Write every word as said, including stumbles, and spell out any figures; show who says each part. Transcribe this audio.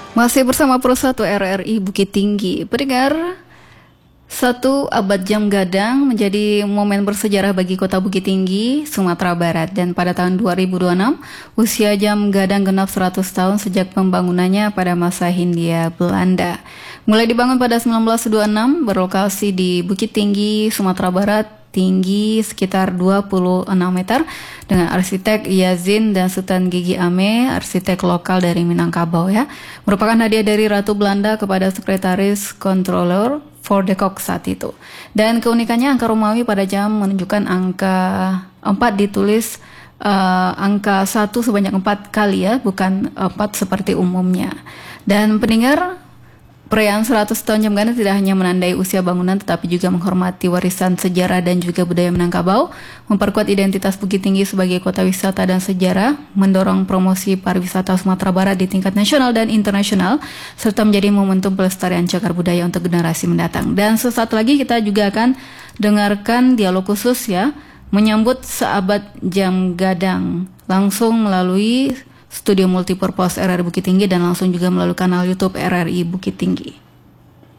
Speaker 1: Masih bersama Pro satu R R I Bukit Tinggi. Pendengar, satu abad jam gadang menjadi momen bersejarah bagi kota Bukit Tinggi, Sumatera Barat. Dan pada tahun dua ribu dua puluh enam, usia jam gadang genap seratus tahun sejak pembangunannya pada masa Hindia Belanda. Mulai dibangun pada seribu sembilan ratus dua puluh enam, berlokasi di Bukit Tinggi, Sumatera Barat, tinggi sekitar dua puluh enam meter, dengan arsitek Yazin dan Sultan Gigi Ame, arsitek lokal dari Minangkabau ya. Merupakan hadiah dari Ratu Belanda kepada Sekretaris Controller For de Kock saat itu. Dan keunikannya angka Romawi pada jam menunjukkan angka empat ditulis uh, angka satu sebanyak empat kali ya, bukan empat seperti umumnya. Dan pendengar, perayaan seratus tahun jam gadang tidak hanya menandai usia bangunan tetapi juga menghormati warisan sejarah dan juga budaya Minangkabau, memperkuat identitas Bukit Tinggi sebagai kota wisata dan sejarah, mendorong promosi pariwisata Sumatera Barat di tingkat nasional dan internasional, serta menjadi momentum pelestarian cagar budaya untuk generasi mendatang. Dan sesaat lagi kita juga akan dengarkan dialog khusus ya, menyambut seabad jam gadang langsung melalui Studio Multipurpose R R I Bukit Tinggi dan langsung juga melalui kanal YouTube R R I Bukit Tinggi.